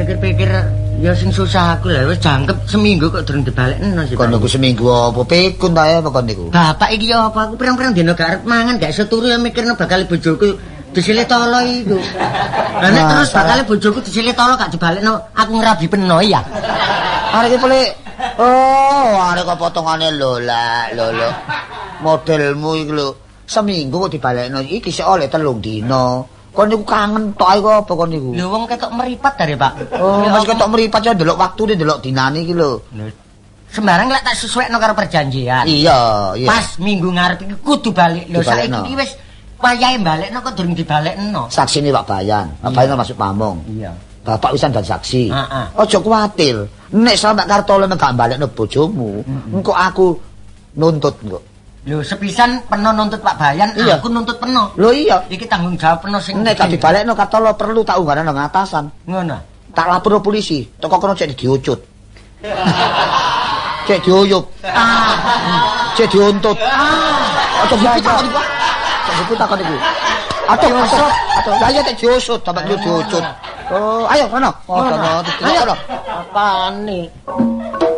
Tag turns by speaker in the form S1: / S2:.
S1: pikir-pikir ya sing susah aku lah wis jangkep seminggu kok durung dibalekno sih.
S2: Kon niku seminggu apa pikun ta ya kon niku.
S1: Bapak iki ya apa aku pirang-pirang dina gak arep mangan gak iso turu ya mikirno bakal bojoku disilih tolo iku. Lah nek terus bakal bojoku disilih tolo gak dibalekno aku ngrabi peno ya.
S2: Arek iki pelik. Oh, arek kok potongane lho. Modelmu iki lho. Seminggu kok dibalekno iki sik oleh 3 dina. Kon niku kangen tok ae apa kon niku?
S1: Lho wong ketok meripat dari Pak.
S2: Oh, mas ketok meripat ya ndelok waktune ndelok dinane iki lho.
S1: Sembarang lek tak sesuaikno karo perjanjian.
S2: Iya.
S1: Pas minggu ngarep iki kudu balik. Lho saiki iki wis wayahe balekno kok durung dibalekno.
S2: Saksine Pak Bayan. Pak Bayan masuk pamong.
S1: Iya.
S2: Bapak wisan dan saksi.
S1: Heeh.
S2: Aja kuwatir. Nek sampe Kartolo gak balekno bojomu, engko aku nuntut kok.
S1: Lho sepisan peno nuntut Pak Bayan,
S2: iya.
S1: aku nuntut peno.
S2: Lho iya.
S1: Iki tanggung jawab peno sing
S2: nek gak dibalekno Kartolo perlu tak unggaran nang atasan.
S1: Ngono.
S2: Tak lapor polisi, teko kono cek diucut. Cek diuyup. Cek diuntut. Aja takon iku. Cek takon iku. Aduh, lah ya cek diusut, sampe diucut. Oh, ayo kono. Oh, kono.
S1: Ayo. Apane?